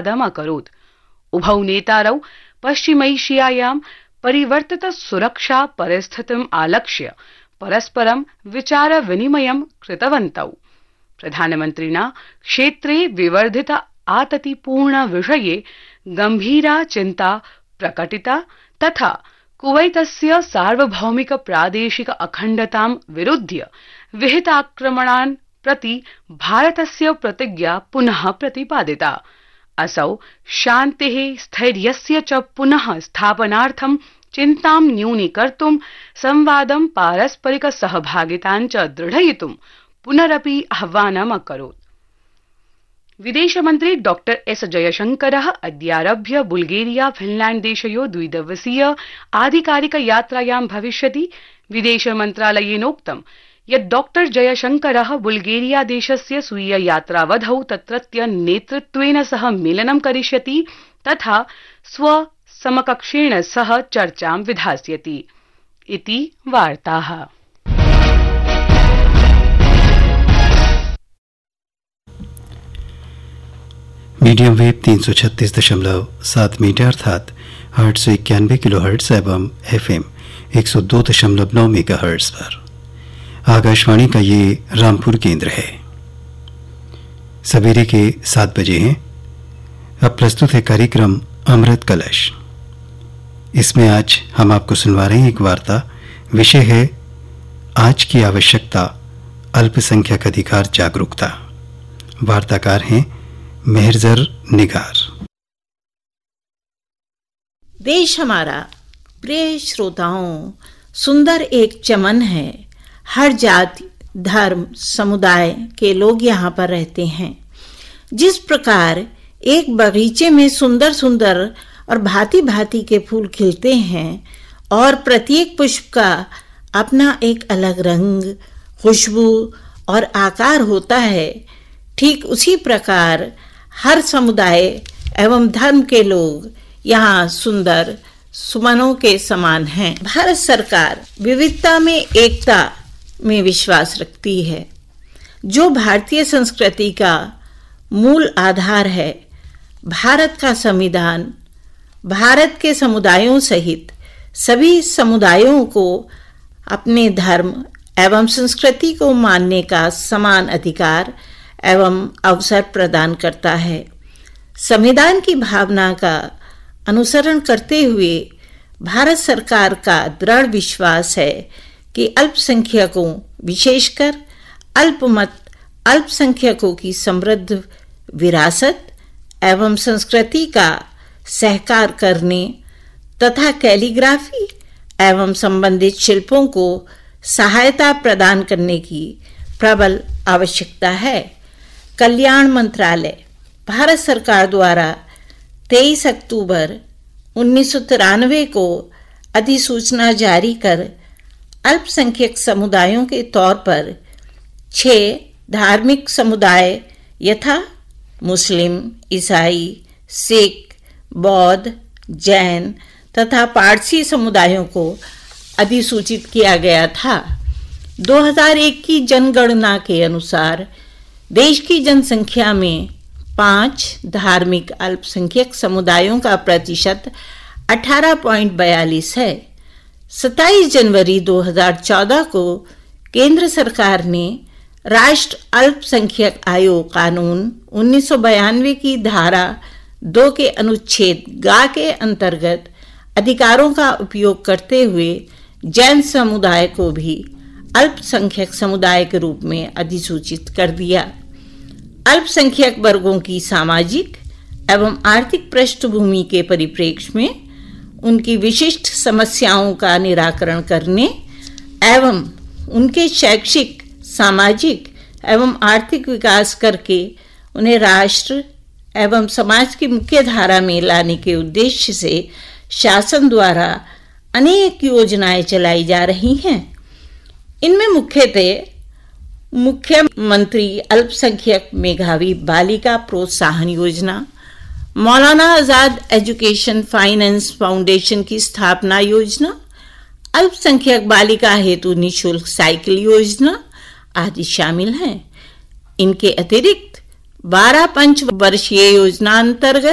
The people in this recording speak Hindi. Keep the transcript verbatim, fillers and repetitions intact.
संवादम् अकरोत्। उभौ नेतारौ पश्चिमैशियायां परिवर्तित सुरक्षा परिस्थितिम् आलक्ष्य परस्परं विचार विनिमयं कृतवन्तौ। प्रधानमन्त्रिणा क्षेत्रे विवर्धित आततिपूर्ण विषये गंभीरा चिन्ता प्रकटिता तथा कुवैतस्य सार्वभौमिक प्रादेशिक अखण्डतां विरुध्य विहिताक्रमणान् प्रति भारतस्य प्रतिज्ञा पुनः प्रतिपादिता। असौ शान्तिः स्थैर्यस्य च पुनः स्थापनार्थं चिन्तां न्यूनीकर्तुं संवादं पारस्परिक सहभागितां च दृढयितुं पुनरपि आह्वानम् अकरोत्। विदेशमन्त्री डॉक्टर एस जयशंकरः अद्यारभ्य बुल्गेरिया फिनलैंड देशयो द्विदिवसीय आधिकारिक यात्रायां भविष्यति। विदेश मन्त्रालयेनोक्तं यत् डॉक्टर जयशंकरः बुल्गेरिया देशस्य स्वीय यात्रावधौ तत्रत्य नेतृत्वेन सह मेलनं करिष्यति तथा स्व समकक्षेण सह चर्चां विधास्यति इति वार्ताः। मीडियम वेव तीन सौ छत्तीस दशमलव सात मीटर अर्थात आठ सौ इक्यानवे किलो हर्ट्स एवं एफ एम एक सौ दो दशमलव नौ मेगा हर्ट्स पर आकाशवाणी का ये रामपुर केंद्र है। सवेरे के सात बजे हैं। अब प्रस्तुत है कार्यक्रम अमृत कलश। इसमें आज हम आपको सुनवा रहे हैं एक वार्ता। विषय है आज की आवश्यकता अल्पसंख्यक अधिकार जागरूकता। वार्ताकार हैं मेहरजर निगार। देश हमारा प्रिय श्रोताओं सुंदर एक चमन है। हर जाति धर्म समुदाय के लोग यहाँ पर रहते हैं। जिस प्रकार एक बगीचे में सुंदर सुंदर और भांति भांति के फूल खिलते हैं और प्रत्येक पुष्प का अपना एक अलग रंग खुशबू और आकार होता है, ठीक उसी प्रकार हर समुदाय एवं धर्म के लोग यहाँ सुंदर सुमनों के समान हैं। भारत सरकार विविधता में एकता में विश्वास रखती है, जो भारतीय संस्कृति का मूल आधार है। भारत का संविधान भारत के समुदायों सहित सभी समुदायों को अपने धर्म एवं संस्कृति को मानने का समान अधिकार एवं अवसर प्रदान करता है। संविधान की भावना का अनुसरण करते हुए भारत सरकार का दृढ़ विश्वास है कि अल्पसंख्यकों विशेषकर अल्पमत अल्पसंख्यकों की समृद्ध विरासत एवं संस्कृति का सहकार करने तथा कैलीग्राफी एवं संबंधित शिल्पों को सहायता प्रदान करने की प्रबल आवश्यकता है। कल्याण मंत्रालय भारत सरकार द्वारा तेईस अक्टूबर उन्नीस सौ तिरानवे को अधिसूचना जारी कर अल्पसंख्यक समुदायों के तौर पर छह धार्मिक समुदाय यथा मुस्लिम, ईसाई, सिख, बौद्ध, जैन तथा पारसी समुदायों को अधिसूचित किया गया था। दो हज़ार एक की जनगणना के अनुसार देश की जनसंख्या में पांच धार्मिक अल्पसंख्यक समुदायों का प्रतिशत अठारह पॉइंट बयालीस है। सत्ताईस जनवरी दो हज़ार चौदह को केंद्र सरकार ने राष्ट्र अल्पसंख्यक आयोग कानून उन्नीस सौ बयानवे की धारा दो के अनुच्छेद गा के अंतर्गत अधिकारों का उपयोग करते हुए जैन समुदाय को भी अल्पसंख्यक समुदाय के रूप में अधिसूचित कर दिया। अल्पसंख्यक वर्गों की सामाजिक एवं आर्थिक पृष्ठभूमि के परिप्रेक्ष्य में उनकी विशिष्ट समस्याओं का निराकरण करने एवं उनके शैक्षिक, सामाजिक एवं आर्थिक विकास करके उन्हें राष्ट्र एवं समाज की मुख्य धारा में लाने के उद्देश्य से शासन द्वारा अनेक योजनाएं चलाई जा रही हैं। इनमें मुख्यतः मुख्यमंत्री अल्पसंख्यक मेधावी बालिका प्रोत्साहन योजना, Maulana Azad education finance foundation की स्थापना योजना, अल्पसंख्यक बालिका हेतु निःशुल्क साइकिल योजना आदि शामिल हैं। इनके अतिरिक्त बारह पंचवर्षीय योजना अंतर्गत